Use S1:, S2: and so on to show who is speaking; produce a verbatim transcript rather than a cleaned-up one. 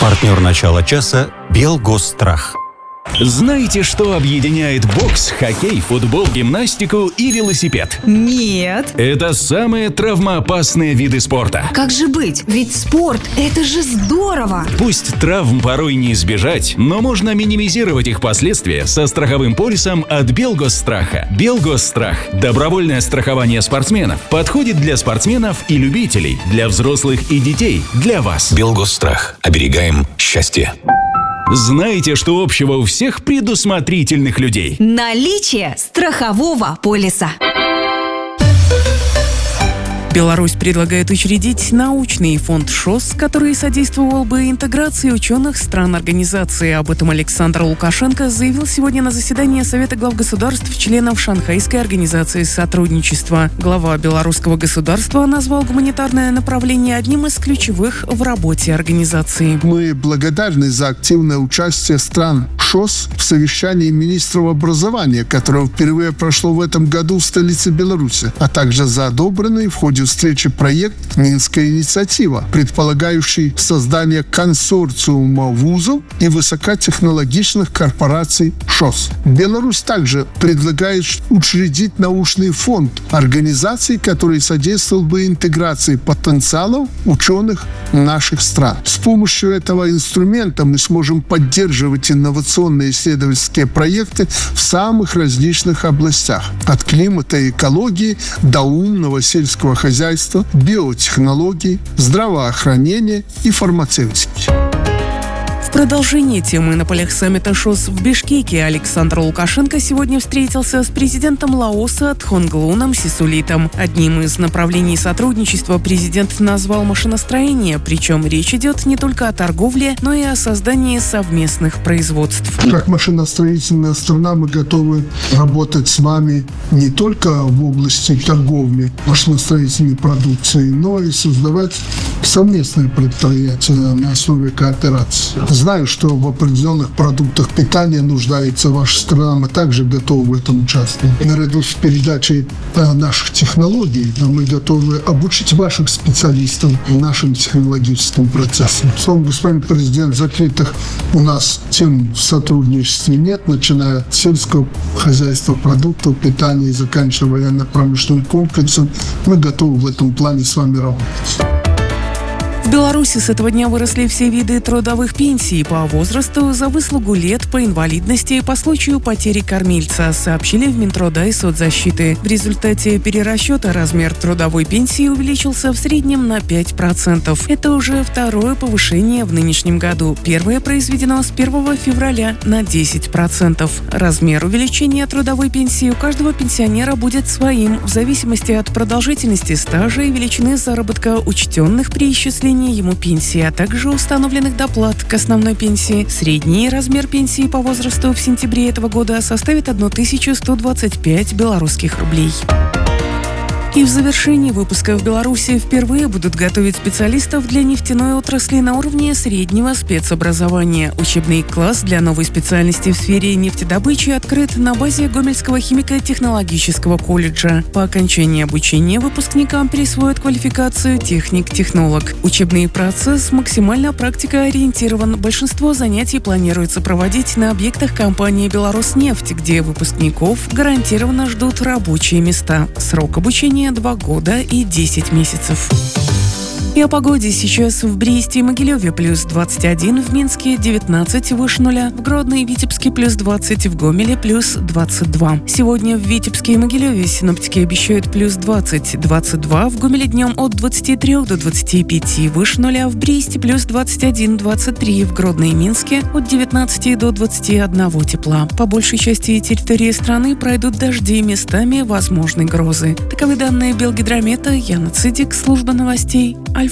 S1: Партнер начала часа «Белгосстрах».
S2: Знаете, что объединяет бокс, хоккей, футбол, гимнастику и велосипед?
S3: Нет.
S2: Это самые травмоопасные виды спорта.
S3: Как же быть? Ведь спорт – это же здорово!
S2: Пусть травм порой не избежать, но можно минимизировать их последствия со страховым полисом от Белгосстраха. Белгосстрах – добровольное страхование спортсменов. Подходит для спортсменов и любителей, для взрослых и детей, для вас.
S4: Белгосстрах. Оберегаем счастье.
S2: Знаете, что общего у всех предусмотрительных людей?
S3: Наличие страхового полиса.
S5: Беларусь предлагает учредить научный фонд ШОС, который содействовал бы интеграции ученых стран организации. Об этом Александр Лукашенко заявил сегодня на заседании Совета глав государств, членов Шанхайской организации сотрудничества. Глава белорусского государства назвал гуманитарное направление одним из ключевых в работе организации.
S6: Мы благодарны за активное участие стран ШОС в совещании министров образования, которое впервые прошло в этом году в столице Беларуси, а также за одобренный в ходе встречи проект «Минская инициатива», предполагающий создание консорциума вузов и высокотехнологичных корпораций ШОС. Беларусь также предлагает учредить научный фонд организаций, который содействовал бы интеграции потенциалов ученых наших стран. С помощью этого инструмента мы сможем поддерживать инновационные исследовательские проекты в самых различных областях, от климата и экологии до умного сельского хозяйства, биотехнологий, здравоохранения и фармацевтики.
S5: В продолжение темы на полях саммита ШОС в Бишкеке Александр Лукашенко сегодня встретился с президентом Лаоса Тхонглуном Сисулитом. Одним из направлений сотрудничества президент назвал машиностроение, причем речь идет не только о торговле, но и о создании совместных производств.
S6: Как машиностроительная страна мы готовы работать с вами не только в области торговли машиностроительной продукции, но и создавать совместные предприятия на основе кооперации. Знаю, что в определенных продуктах питания нуждается ваша страна, мы также готовы в этом участвовать. Наряду с передачей наших технологий мы готовы обучить ваших специалистов нашим технологическим процессам. Словом, господин президент, закрытых у нас тем в сотрудничестве нет, начиная от сельского хозяйства, продуктов питания и заканчивая военно-промышленным комплексом. Мы готовы в этом плане с вами работать.
S5: В Беларуси с этого дня выросли все виды трудовых пенсий по возрасту, за выслугу лет, по инвалидности и по случаю потери кормильца, сообщили в Минтруда и соцзащиты. В результате перерасчета размер трудовой пенсии увеличился в среднем на пять процентов. Это уже второе повышение в нынешнем году. Первое произведено с первого февраля на десять процентов. Размер увеличения трудовой пенсии у каждого пенсионера будет своим в зависимости от продолжительности стажа и величины заработка, учтенных при исчислении ему пенсии, а также установленных доплат к основной пенсии. Средний размер пенсии по возрасту в сентябре этого года составит тысячу сто двадцать пять белорусских рублей. И в завершении выпуска в Беларуси впервые будут готовить специалистов для нефтяной отрасли на уровне среднего спецобразования. Учебный класс для новой специальности в сфере нефтедобычи открыт на базе Гомельского химико-технологического колледжа. По окончании обучения выпускникам присвоят квалификацию техник-технолог. Учебный процесс максимально практикоориентирован. Большинство занятий планируется проводить на объектах компании «Беларуснефть», где выпускников гарантированно ждут рабочие места. Срок обучения два года и десять месяцев. И о погоде. Сейчас в Бресте и Могилеве плюс двадцать один, в Минске девятнадцать выше нуля, в Гродно и Витебске плюс двадцать, в Гомеле плюс двадцать два. Сегодня в Витебске и Могилеве синоптики обещают плюс двадцать, двадцать два, в Гомеле днем от двадцати трёх до двадцати пяти выше нуля, в Бресте плюс двадцать один, двадцать три, в Гродно и Минске от девятнадцати до двадцати одного тепла. По большей части территории страны пройдут дожди, местами возможны грозы. Таковы данные Белгидромета. Яна Цидик, служба новостей.